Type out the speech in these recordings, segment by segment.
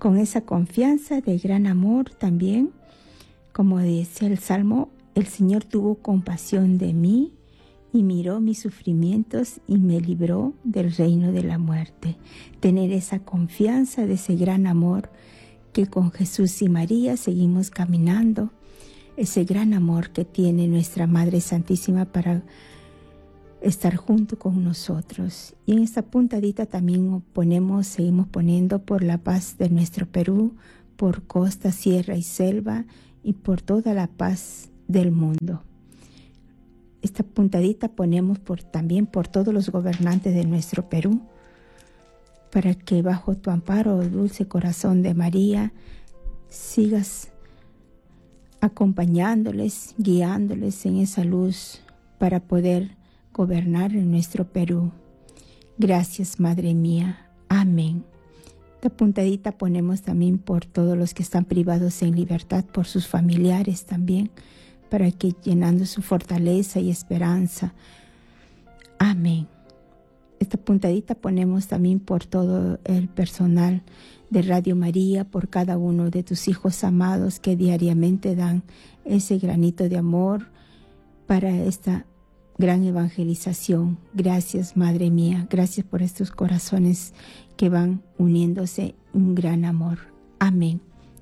con esa confianza de gran amor también, como dice el Salmo, el Señor tuvo compasión de mí y miró mis sufrimientos y me libró del reino de la muerte. Tener esa confianza de ese gran amor que con Jesús y María seguimos caminando, ese gran amor que tiene nuestra Madre Santísima para estar junto con nosotros. Y en esta puntadita también seguimos poniendo por la paz de nuestro Perú, por costa, sierra y selva y por toda la paz del mundo. Esta puntadita ponemos también por todos los gobernantes de nuestro Perú, para que bajo tu amparo, dulce corazón de María, sigas acompañándoles, guiándoles en esa luz para poder gobernar en nuestro Perú. Gracias, Madre mía. Amén. Esta puntadita ponemos también por todos los que están privados en libertad, por sus familiares también, para que llenando su fortaleza y esperanza. Amén. Esta puntadita ponemos también por todo el personal de Radio María, por cada uno de tus hijos amados que diariamente dan ese granito de amor para esta gran evangelización. Gracias, Madre mía. Gracias por estos corazones que van uniéndose en un gran amor. Amén.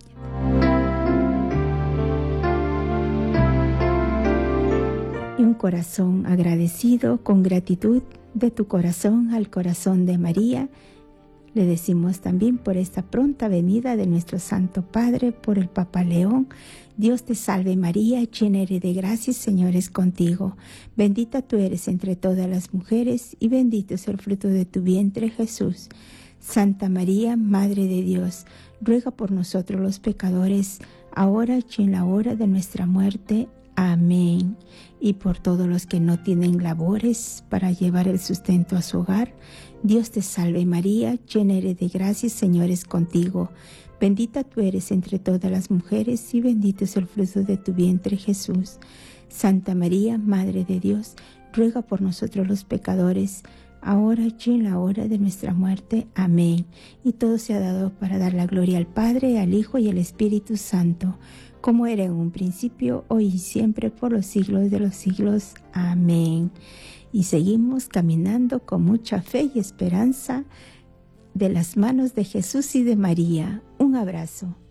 Y un corazón agradecido, con gratitud de tu corazón al corazón de María, le decimos también por esta pronta venida de nuestro Santo Padre, por el Papa León. Dios te salve María, llena eres de gracia, el Señor es contigo. Bendita tú eres entre todas las mujeres y bendito es el fruto de tu vientre, Jesús. Santa María, Madre de Dios, ruega por nosotros los pecadores, ahora y en la hora de nuestra muerte. Amén. Y por todos los que no tienen labores para llevar el sustento a su hogar, Dios te salve María, llena eres de gracia, el Señor es contigo. Bendita tú eres entre todas las mujeres y bendito es el fruto de tu vientre, Jesús. Santa María, Madre de Dios, ruega por nosotros los pecadores, ahora y en la hora de nuestra muerte. Amén. Y todo se ha dado para dar la gloria al Padre, al Hijo y al Espíritu Santo, como era en un principio, hoy y siempre, por los siglos de los siglos. Amén. Y seguimos caminando con mucha fe y esperanza de las manos de Jesús y de María. Un abrazo.